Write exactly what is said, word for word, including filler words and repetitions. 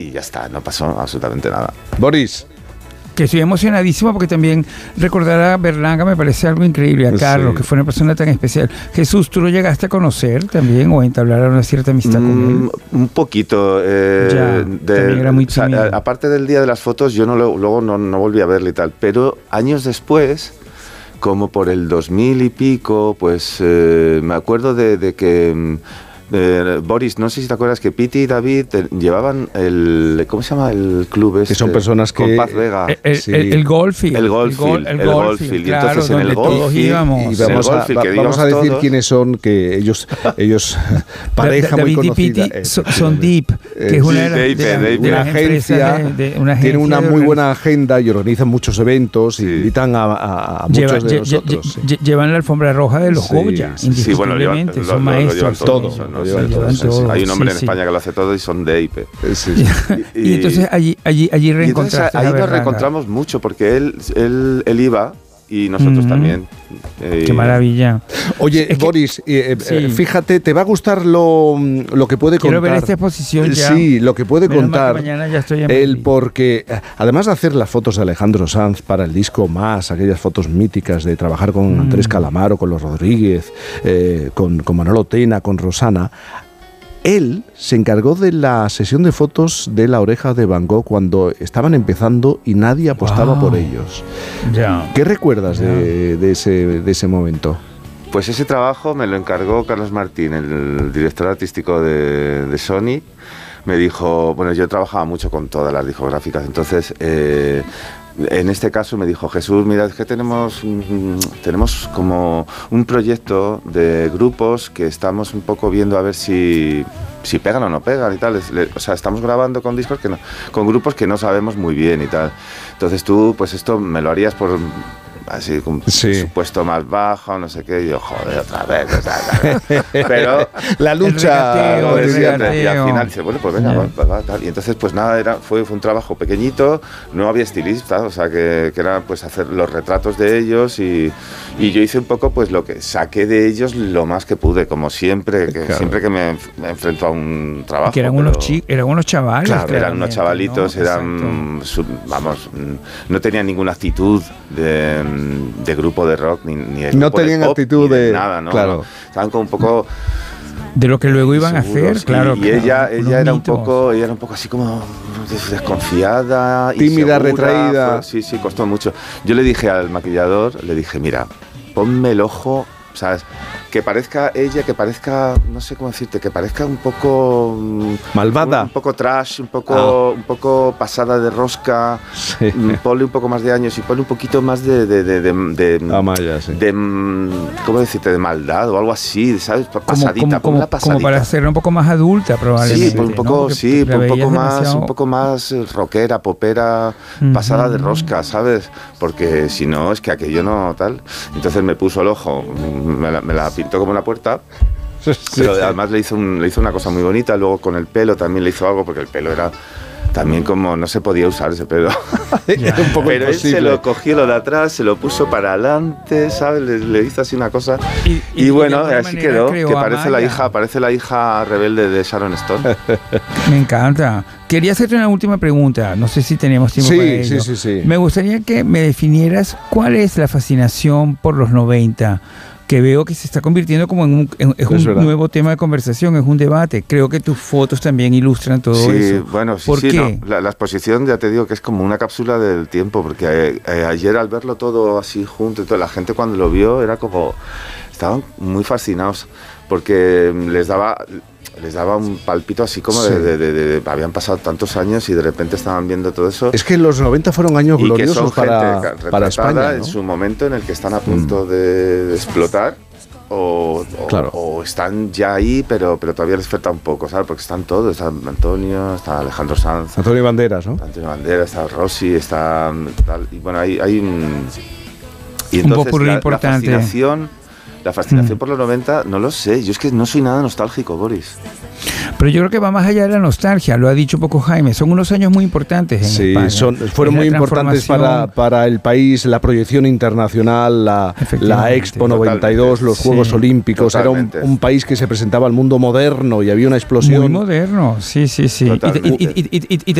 y ya está, no pasó absolutamente nada. Boris. Que estoy emocionadísimo porque también recordar a Berlanga me parece algo increíble, a Carlos, sí, que fue una persona tan especial. Jesús, ¿tú lo llegaste a conocer también o a entablar una cierta amistad mm, con él? Un poquito. Eh, ya, de, también era muy tímido. O sea, aparte del día de las fotos, yo no lo, luego no, no volví a verle y tal, pero años después, como por el dos mil y pico, pues eh, me acuerdo de, de que... Eh, Boris, no sé si te acuerdas que Piti y David te, llevaban el... ¿Cómo se llama el club este? Que son personas que... Con Paz Vega. El, el, sí. el, el Goldfield. El Goldfield. El, el Goldfield. Claro, y entonces en el Goldfield íbamos. Y vamos, a, va, vamos a decir todos. quiénes son, que ellos, ellos pareja David muy conocida. David y Piti son, son Deep, que es una, sí, de, la, de, de una agencia, de, de una agencia. Tiene una muy buena agenda y organizan muchos eventos sí. y invitan a, a, a Lleva, muchos de lle, nosotros. Lle, sí. Llevan la alfombra roja de los sí, Goya, sí, indiscutiblemente. Sí, bueno, lo llevan, lo, son maestros. Todo. Lo llevan todo. Hay un hombre sí, en España sí. que lo hace todo y son de I P E. Sí, sí. y, y entonces allí, allí, allí reencontraste. Ahí nos reencontramos mucho porque él, él, él iba y nosotros mm-hmm. también. Eh, Qué maravilla. Oye, es Boris, que, eh, sí. fíjate, te va a gustar lo, lo que puede Quiero contar. Quiero ver esta exposición ya. Sí, lo que puede Menos contar mañana ya estoy en él, porque además de hacer las fotos de Alejandro Sanz para el disco Más, aquellas fotos míticas de trabajar con mm. Andrés Calamaro, con los Rodríguez, eh, con, con Manolo Tena, con Rosana, él se encargó de la sesión de fotos de La Oreja de Van Gogh cuando estaban empezando y nadie apostaba wow. por ellos. Yeah. ¿Qué recuerdas yeah. de, de, ese, de ese momento? Pues ese trabajo me lo encargó Carlos Martín, el director artístico de, de Sony. Me dijo, bueno, yo trabajaba mucho con todas las discográficas, entonces... Eh, en este caso me dijo, Jesús, mira, es que tenemos, tenemos como un proyecto de grupos que estamos un poco viendo a ver si, si pegan o no pegan y tal. O sea, estamos grabando con discos que no, con grupos que no sabemos muy bien y tal. Entonces tú, pues esto me lo harías por... así, con sí. presupuesto más bajo, no sé qué, y yo, joder, otra vez, otra vez. Pero la lucha, el regateo, el regateo. Y al final dice, bueno, pues venga, yeah. va, va, tal. Y entonces, pues nada, era, fue, fue un trabajo pequeñito, no había estilistas, o sea, que, que era pues hacer los retratos de ellos y, y yo hice un poco, pues lo que saqué de ellos lo más que pude, como siempre, que claro. siempre que me, me enfrento a un trabajo. Que eran, pero, unos chi- eran unos chavales. Claro, eran unos chavalitos, ¿no? Eran, sub, vamos, no tenían ninguna actitud de... de grupo de rock ni, ni de no tenían de pop, actitud de, de nada, ¿no? Claro. Estaban como un poco de lo que luego iban seguros, a hacer, claro. Y, claro, y ella, ella era mitos. un poco, ella era un poco así como desconfiada, tímida, insegura, retraída. Fue, sí, sí, costó mucho. Yo le dije al maquillador, le dije, mira, ponme el ojo, ¿sabes? Que parezca ella, que parezca, no sé cómo decirte, que parezca un poco... malvada. Un, un poco trash, un poco, ah. un poco pasada de rosca, sí. Ponle un poco más de años y ponle un poquito más de... de, de, de, de, Amaya, sí. de ¿cómo decirte? De maldad o algo así, ¿sabes? Pasadita, como, como, pasadita. Como para ser un poco más adulta, probablemente. Sí, un poco, ¿no? sí, un poco más, demasiado... un poco más rockera, popera, uh-huh. pasada de rosca, ¿sabes? Porque si no, es que aquello no tal. Entonces me puso el ojo, me la, me la pintó como una puerta, sí. Pero además le hizo, un, le hizo una cosa muy bonita. Luego con el pelo también le hizo algo, porque el pelo era también como no se podía usar ese pelo. Ya, un poco pero imposible. Él se lo cogió lo de atrás, se lo puso para adelante, ¿sabes? Le, le hizo así una cosa y, y, y bueno, y así quedó, que parece la hija, parece la hija rebelde de Sharon Stone. Me encanta. Quería hacerte una última pregunta, no sé si tenemos tiempo sí, para ello. Sí, sí, sí. Me gustaría que me definieras cuál es la fascinación por los noventa, que veo que se está convirtiendo como en un, en, es un verdad. nuevo tema de conversación, es un debate. Creo que tus fotos también ilustran todo sí, eso. Bueno, sí, ¿Por sí, qué? No. La, la exposición, ya te digo, que es como una cápsula del tiempo, porque eh, eh, ayer al verlo todo así junto, y toda la gente cuando lo vio era como... Estaban muy fascinados, porque les daba... les daba un palpito así como sí. de, de, de, de, de... Habían pasado tantos años y de repente estaban viendo todo eso. Es que los noventa fueron años y gloriosos para, para España, ¿no? En su momento en el que están a punto mm. de, de explotar o, o, claro. o están ya ahí, pero, pero todavía les falta un poco, ¿sabes? Porque están todos, está Antonio, está Alejandro Sanz. Antonio Banderas, ¿no? Antonio Banderas, está Rossi, está... Tal, y bueno, hay, hay un... Y un entonces poco la, importante. la fascinación... La fascinación mm. por los noventa, no lo sé. Yo es que no soy nada nostálgico, Boris. Pero yo creo que va más allá de la nostalgia, lo ha dicho un poco Jaime. Son unos años muy importantes en sí, España. Son, fueron muy importantes para, para el país, la proyección internacional, la, la Expo noventa y dos, los sí, Juegos Olímpicos. Totalmente. Era un, un país que se presentaba al mundo moderno y había una explosión. Muy moderno, sí, sí, sí. Y, y, y, y, y, y